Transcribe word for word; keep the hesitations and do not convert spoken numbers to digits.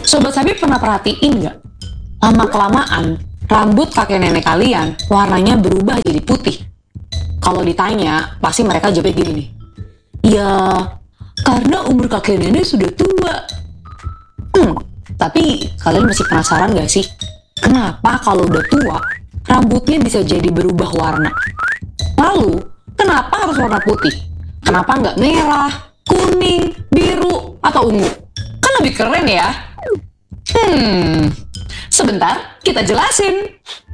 Sobat Sabi pernah perhatiin nggak? Lama-kelamaan, rambut kakek nenek kalian warnanya berubah jadi putih. Kalau ditanya, pasti mereka jawab gini nih. Ya, karena umur kakek nenek sudah tua. Hmm, tapi kalian masih penasaran gak sih? Kenapa kalau udah tua, rambutnya bisa jadi berubah warna? Lalu, kenapa harus warna putih? Kenapa nggak merah, kuning, biru, atau ungu? Kan lebih keren ya? Hmm, sebentar kita jelasin.